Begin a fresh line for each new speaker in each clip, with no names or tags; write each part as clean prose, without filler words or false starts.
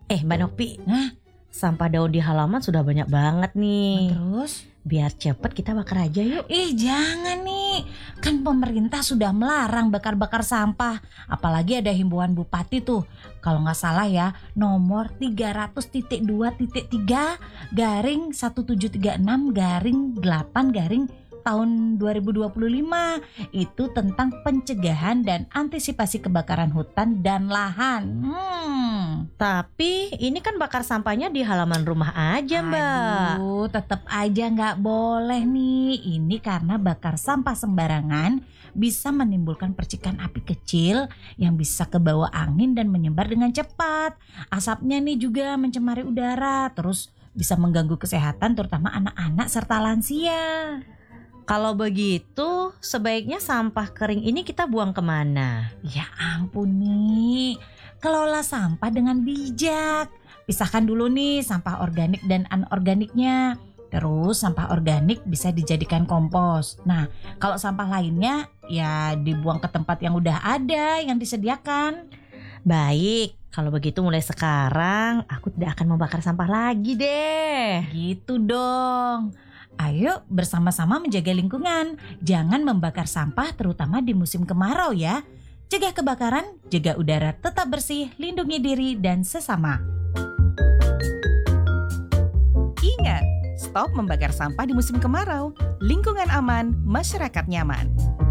Mbak Nopi,
Hah?
sampah daun di halaman sudah banyak banget nih.
Terus?
Biar cepet kita bakar aja yuk.
Jangan nih. Kan pemerintah sudah melarang bakar-bakar sampah. Apalagi ada himbauan Bupati tuh. Kalau nggak salah ya, nomor 300.2.3/1736/8 tahun 2025. Itu tentang pencegahan dan antisipasi kebakaran hutan dan lahan.
Tapi ini kan bakar sampahnya di halaman rumah aja, Mbak.
Aduh, tetap aja nggak boleh nih. Ini karena bakar sampah sembarangan bisa menimbulkan percikan api kecil yang bisa kebawa angin dan menyebar dengan cepat. Asapnya nih juga mencemari udara, terus bisa mengganggu kesehatan terutama anak-anak serta lansia.
Kalau begitu, sebaiknya sampah kering ini kita buang kemana?
Ya ampun nih, kelola sampah dengan bijak. Pisahkan dulu nih sampah organik dan anorganiknya. Terus sampah organik bisa dijadikan kompos. Nah, kalau sampah lainnya ya dibuang ke tempat yang udah ada, yang disediakan.
Baik, kalau begitu mulai sekarang aku tidak akan membakar sampah lagi deh.
Gitu dong. Ayo bersama-sama menjaga lingkungan. Jangan membakar sampah terutama di musim kemarau ya. Cegah kebakaran, jaga udara tetap bersih, lindungi diri dan sesama.
Ingat, stop membakar sampah di musim kemarau. Lingkungan aman, masyarakat nyaman.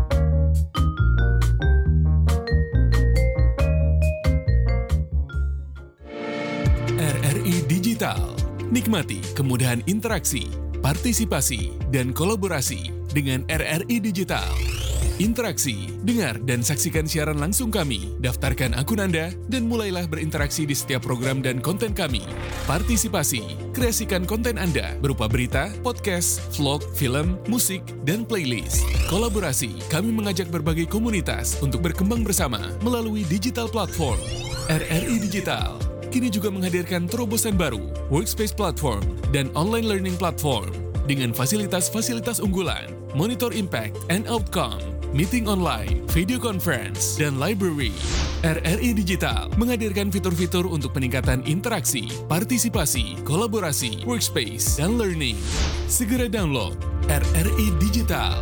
RRI Digital. Nikmati kemudahan interaksi, partisipasi, dan kolaborasi dengan RRI Digital. Interaksi, dengar dan saksikan siaran langsung kami, daftarkan akun Anda, dan mulailah berinteraksi di setiap program dan konten kami. Partisipasi, kreasikan konten Anda berupa berita, podcast, vlog, film, musik, dan playlist. Kolaborasi, kami mengajak berbagai komunitas untuk berkembang bersama melalui digital platform. RRI Digital kini juga menghadirkan terobosan baru, workspace platform, dan online learning platform dengan fasilitas-fasilitas unggulan, monitor impact and outcome, meeting online, video conference, dan library. RRI Digital menghadirkan fitur-fitur untuk peningkatan interaksi, partisipasi, kolaborasi, workspace, dan learning. Segera download RRI Digital.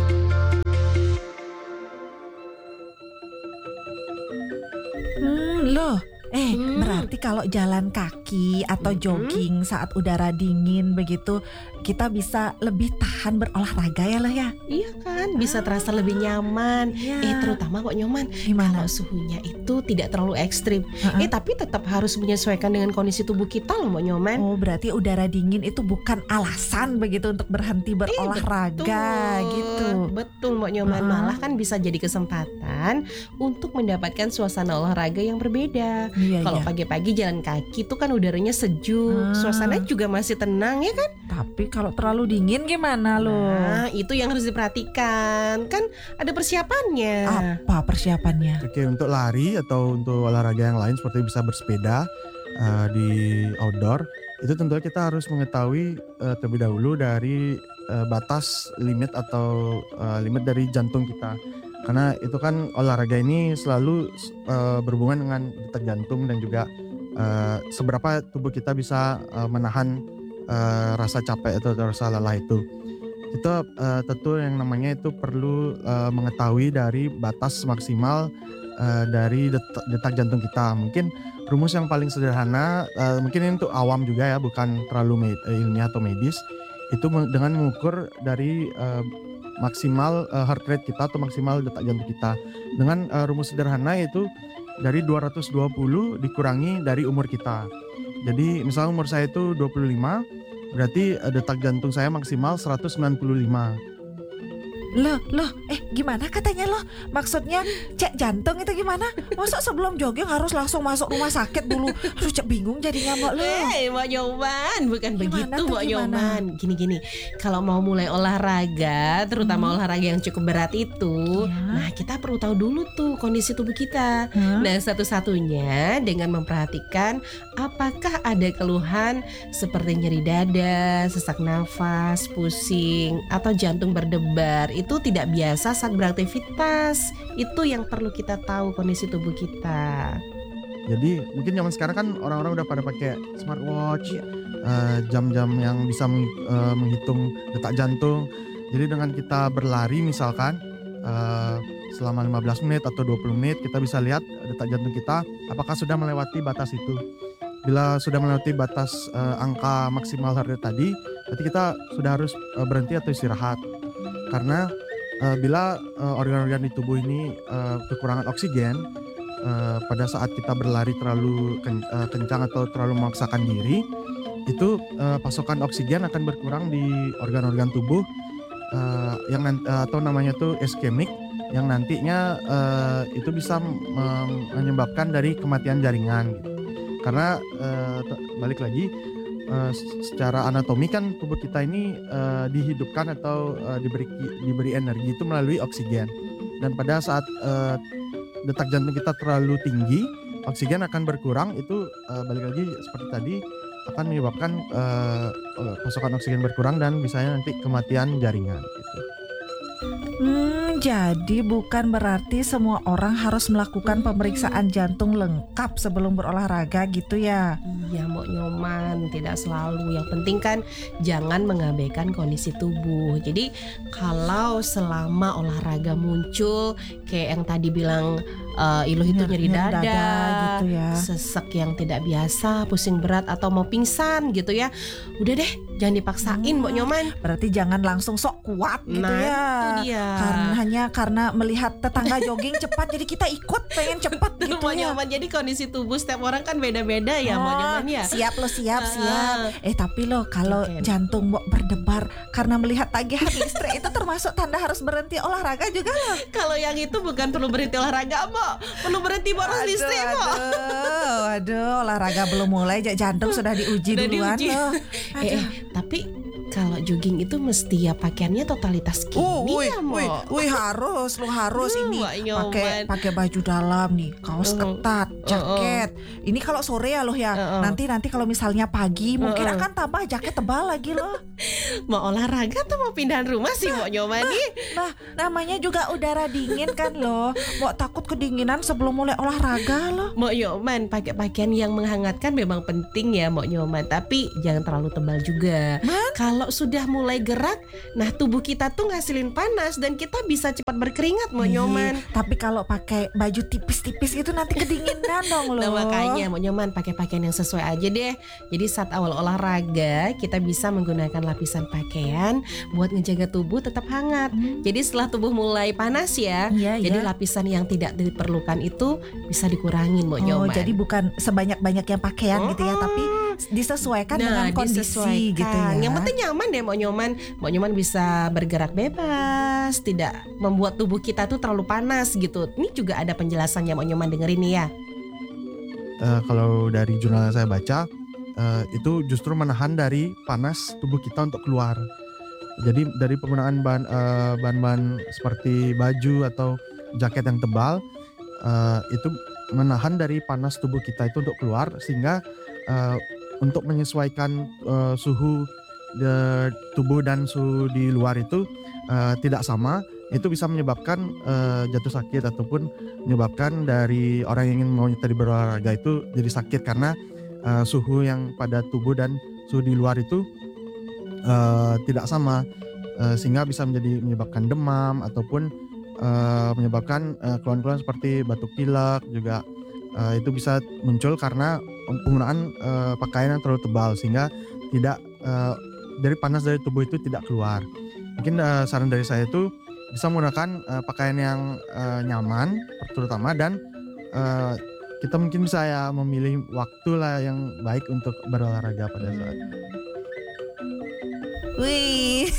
Loh, berarti kalau jalan kaki atau jogging saat udara dingin begitu, kita bisa lebih tahan berolahraga ya loh ya.
Iya kan, bisa terasa lebih nyaman.
Iya.
Terutama kok nyoman
Gimana?
kalau suhunya itu tidak terlalu ekstrim. Tapi tetap harus menyesuaikan dengan kondisi tubuh kita loh Mbak Nyoman.
Oh, berarti udara dingin itu bukan alasan begitu untuk berhenti berolahraga gitu.
Betul Mbak Nyoman, malah kan bisa jadi kesempatan untuk mendapatkan suasana olahraga yang berbeda.
Iya,
Kalau
iya.
pagi-pagi jalan kaki tuh kan udaranya sejuk, suasananya juga masih tenang ya kan?
Tapi kalau terlalu dingin gimana loh?
Nah, itu yang harus diperhatikan. Kan ada persiapannya.
Apa persiapannya?
Oke, untuk lari atau untuk olahraga yang lain seperti bisa bersepeda di outdoor, itu tentunya kita harus mengetahui terlebih dahulu dari batas limit atau limit dari jantung kita. Karena itu kan olahraga ini selalu berhubungan dengan detak jantung dan juga seberapa tubuh kita bisa menahan rasa capek atau rasa lelah itu. Itu tentu yang namanya itu perlu mengetahui dari batas maksimal dari detak jantung kita. Mungkin rumus yang paling sederhana, mungkin ini untuk awam juga ya, bukan terlalu ilmiah atau medis. Itu dengan mengukur dari maksimal heart rate kita atau maksimal detak jantung kita. Dengan rumus sederhana yaitu dari 220 dikurangi dari umur kita. Jadi misalnya umur saya itu 25, berarti detak jantung saya maksimal 195.
Loh, gimana katanya loh? Maksudnya cek jantung itu gimana? Masa sebelum jogging harus langsung masuk rumah sakit dulu? Terus cek bingung jadinya Mbak lo.
Mbak Nyoman, bukan
Gimana
begitu
tuh,
Mbak
gimana?
Nyoman. Gini, kalau mau mulai olahraga, terutama olahraga yang cukup berat itu, nah kita perlu tahu dulu tuh kondisi tubuh kita. Nah, satu-satunya dengan memperhatikan apakah ada keluhan seperti nyeri dada, sesak nafas, pusing, atau jantung berdebar. Itu tidak biasa saat beraktivitas. Itu yang perlu kita tahu kondisi tubuh kita.
Jadi mungkin zaman sekarang kan orang-orang udah pada pakai smartwatch, jam-jam yang bisa menghitung detak jantung. Jadi dengan kita berlari misalkan selama 15 menit atau 20 menit, kita bisa lihat detak jantung kita apakah sudah melewati batas itu. Bila sudah melewati batas angka maksimal heart rate tadi, berarti kita sudah harus berhenti atau istirahat. Karena bila organ-organ di tubuh ini kekurangan oksigen, pada saat kita berlari terlalu kencang atau terlalu memaksakan diri, itu pasokan oksigen akan berkurang di organ-organ tubuh yang atau namanya tuh iskemik, yang nantinya itu bisa menyebabkan dari kematian jaringan gitu. Karena balik lagi secara anatomi kan tubuh kita ini dihidupkan atau diberi energi itu melalui oksigen. Dan pada saat detak jantung kita terlalu tinggi, oksigen akan berkurang. Itu balik lagi seperti tadi akan menyebabkan pasokan oksigen berkurang dan misalnya nanti kematian jaringan gitu.
Jadi bukan berarti semua orang harus melakukan pemeriksaan jantung lengkap sebelum berolahraga gitu ya?
Iya Mbok Nyoman, tidak selalu. Yang penting kan jangan mengabaikan kondisi tubuh. Jadi kalau selama olahraga muncul kayak yang tadi bilang iluh itu nyeri dada
gitu ya,
sesek yang tidak biasa, pusing berat atau mau pingsan gitu ya, udah deh jangan dipaksain Mbok Nyoman.
Berarti jangan langsung sok kuat gitu
Nah,
ya.
itu dia.
Karena melihat tetangga jogging cepat jadi kita ikut pengen cepat gitu
Mbok
ya.
Nyoman, jadi kondisi tubuh setiap orang kan beda-beda ya Mbok Nyoman ya.
Siap lo, siap.
Ah.
Tapi lo kalau
Oke.
jantung Mbok berdebar karena melihat tagihan listrik itu termasuk tanda harus berhenti olahraga juga loh.
Kalau yang itu bukan perlu berhenti olahraga Mbok, perlu berhenti boros listrik Mbok.
Aduh, olahraga belum mulai jantung sudah diuji
Udah
duluan
diuji.
loh.
Tapi kalau jogging itu mesti ya pakaiannya totalitas gini ya Mbok.
harus ini
Mbak Nyoman.
pakai baju dalam nih, kaos ketat, jaket. Ini kalau sore ya loh ya. Nanti kalau misalnya pagi mungkin akan tambah jaket tebal lagi loh.
Mau olahraga atau mau pindahan rumah sih Mbok Nyoman nih?
Nah, namanya juga udara dingin kan loh. Mau takut kedinginan sebelum mulai olahraga loh.
Mbok Nyoman, pakai pakaian yang menghangatkan memang penting ya Mbok Nyoman, tapi jangan terlalu tebal juga. Kalau sudah mulai gerak, nah tubuh kita tuh ngasilin panas dan kita bisa cepat berkeringat Mbok Nyoman.
Tapi kalau pakai baju tipis-tipis itu nanti kedinginan dong loh.
Nah makanya Mbok Nyoman pakai pakaian yang sesuai aja deh. Jadi saat awal olahraga kita bisa menggunakan lapisan pakaian buat ngejaga tubuh tetap hangat. Jadi setelah tubuh mulai panas ya, jadi lapisan yang tidak diperlukan itu bisa dikurangin Mbok Nyoman.
Jadi bukan sebanyak-banyak yang pakaian gitu ya, tapi disesuaikan dengan kondisi gitu ya.
Yang penting nyaman deh Mbok Nyoman. Mbok Nyoman bisa bergerak bebas, tidak membuat tubuh kita tuh terlalu panas gitu. Ini juga ada penjelasannya Mbok Nyoman, dengerin nih ya.
Kalau dari jurnal yang saya baca, itu justru menahan dari panas tubuh kita untuk keluar. Jadi dari penggunaan bahan-bahan seperti baju atau jaket yang tebal, itu menahan dari panas tubuh kita itu untuk keluar, sehingga untuk menyesuaikan suhu tubuh dan suhu di luar itu tidak sama. Itu bisa menyebabkan jatuh sakit ataupun menyebabkan dari orang yang ingin mau tadi berolahraga itu jadi sakit karena suhu yang pada tubuh dan suhu di luar itu tidak sama, sehingga bisa menyebabkan demam ataupun menyebabkan keluhan-keluhan seperti batuk pilek juga. Itu bisa muncul karena penggunaan pakaian yang terlalu tebal, sehingga tidak dari panas dari tubuh itu tidak keluar. Mungkin saran dari saya itu bisa menggunakan pakaian yang nyaman terutama, dan kita mungkin bisa ya memilih waktu lah yang baik untuk berolahraga pada saat.
Wih,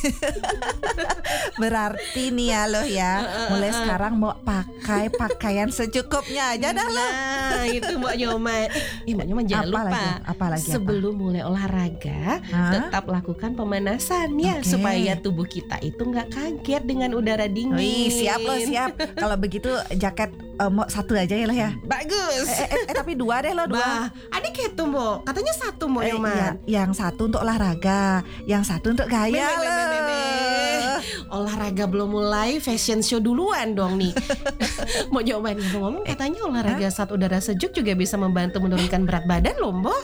berarti nih ya loh ya, mulai sekarang mau pakai pakaian secukupnya aja dah loh.
Nah itu Mbak Nyoman. Mbak Nyoman jangan lupa,
apalagi
sebelum mulai olahraga tetap lakukan pemanasan ya, supaya tubuh kita itu nggak kaget dengan udara dingin.
Wih, siap loh, siap. Kalau begitu jaket mau satu aja ya loh ya.
Bagus.
Tapi dua deh loh, dua.
Adik itu Mbak, katanya satu Mbak Nyoman.
Yang satu untuk olahraga, yang satu untuk gaya loh.
olahraga belum mulai, fashion show duluan dong nih. Mau nyobain ngomong katanya olahraga saat udara sejuk juga bisa membantu menurunkan berat badan loh, Mbok.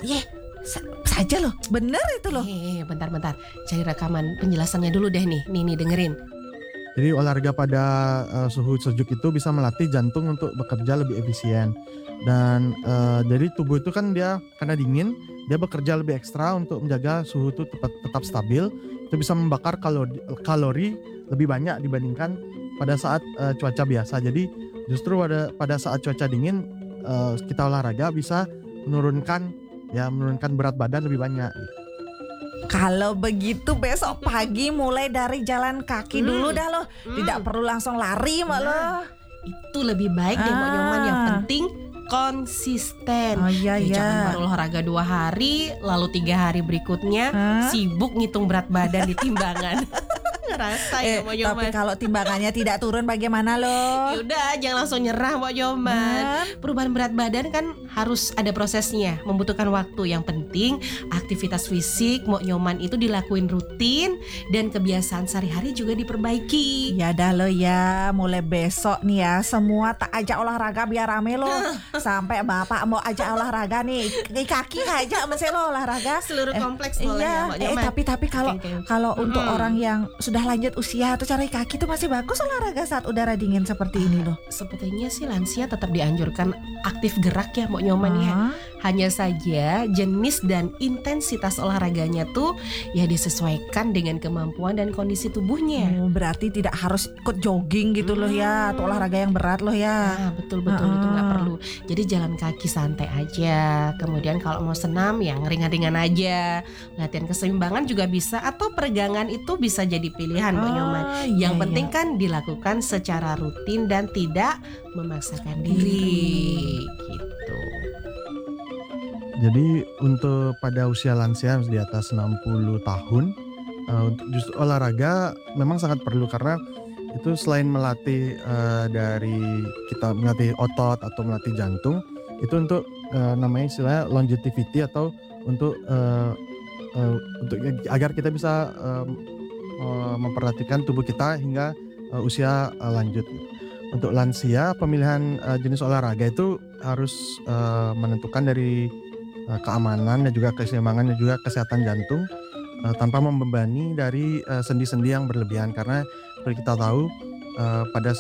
Saja loh, bener itu loh.
Bentar. Cari rekaman penjelasannya dulu deh nih. Nih dengerin.
Jadi olahraga pada suhu sejuk itu bisa melatih jantung untuk bekerja lebih efisien. Dan jadi tubuh itu kan dia karena dingin, dia bekerja lebih ekstra untuk menjaga suhu itu tetap stabil. Itu bisa membakar kalori lebih banyak dibandingkan pada saat cuaca biasa. Jadi justru pada saat cuaca dingin kita olahraga bisa menurunkan berat badan lebih banyak.
Kalau begitu besok pagi mulai dari jalan kaki dulu dah loh. Tidak perlu langsung lari mak loh.
Itu lebih baik deh Mbak Nyoman. Yang penting konsisten.
Oh iya
Ya,
iya.
jangan baru olahraga 2 hari, lalu 3 hari berikutnya sibuk ngitung berat badan di timbangan. Ngerasa ya Mbak Nyoman.
Tapi kalau timbangannya tidak turun bagaimana loh?
Yaudah, jangan langsung nyerah Mbak Nyoman. Perubahan berat badan kan harus ada prosesnya, membutuhkan waktu. Yang penting aktivitas fisik Mbak Nyoman itu dilakuin rutin dan kebiasaan sehari-hari juga diperbaiki.
Ya dah lo ya, mulai besok nih ya semua tak ajak olahraga biar rame lo. Sampai bapak mau ajak olahraga nih, kaki ajak mesti lo olahraga.
Seluruh kompleks boleh ya Mbak Nyoman.
Tapi kalau untuk orang yang sudah lanjut usia atau cari kaki itu masih bagus olahraga saat udara dingin seperti ini loh.
Sepertinya sih lansia tetap dianjurkan aktif gerak ya Mbak Nyoman ya. Hanya saja jenis dan intensitas olahraganya tuh ya disesuaikan dengan kemampuan dan kondisi tubuhnya.
Berarti tidak harus ikut jogging gitu loh ya, atau olahraga yang berat loh ya.
Betul itu nggak perlu. Jadi jalan kaki santai aja. Kemudian kalau mau senam yang ringan-ringan aja. Latihan keseimbangan juga bisa, atau peregangan itu bisa jadi pilihan Mbak Nyoman. Yang penting kan dilakukan secara rutin dan tidak memaksakan diri gitu.
Jadi untuk pada usia lansia di atas 60 tahun, untuk justru olahraga memang sangat perlu, karena itu selain melatih dari kita melatih otot atau melatih jantung, itu untuk namanya istilahnya longevity, atau untuk agar kita bisa memperhatikan tubuh kita hingga usia lanjut. Untuk lansia, pemilihan jenis olahraga itu harus menentukan dari keamanan dan juga keseimbangan dan juga kesehatan jantung, tanpa membebani dari sendi-sendi yang berlebihan, karena seperti kita tahu pada